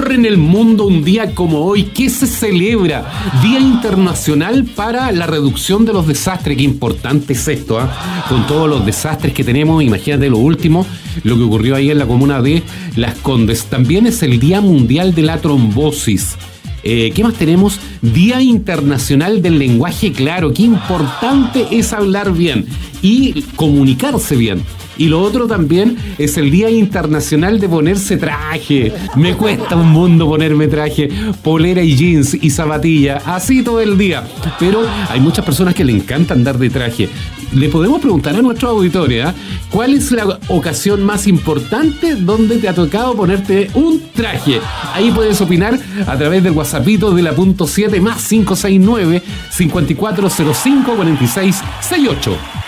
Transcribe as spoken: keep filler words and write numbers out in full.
ocurre en el mundo un día como hoy? ¿Qué se celebra? Día Internacional para la Reducción de los Desastres. Qué importante es esto, ¿eh? Con todos los desastres que tenemos, imagínate lo último, lo que ocurrió ahí en la comuna de Las Condes. También es el Día Mundial de la Trombosis. Eh, ¿Qué más tenemos? Día Internacional del Lenguaje Claro. Qué importante es hablar bien y comunicarse bien. Y lo otro también es el Día Internacional de ponerse traje. Me cuesta un mundo ponerme traje, polera y jeans y zapatilla, así todo el día. Pero hay muchas personas que le encanta andar de traje. Le podemos preguntar a nuestro auditorio, ¿eh? ¿Cuál es la ocasión más importante donde te ha tocado ponerte un traje? Ahí puedes opinar a través del WhatsAppito de la punto siete más cinco seis nueve, cinco cuatro cero cinco, cuatro seis seis ocho.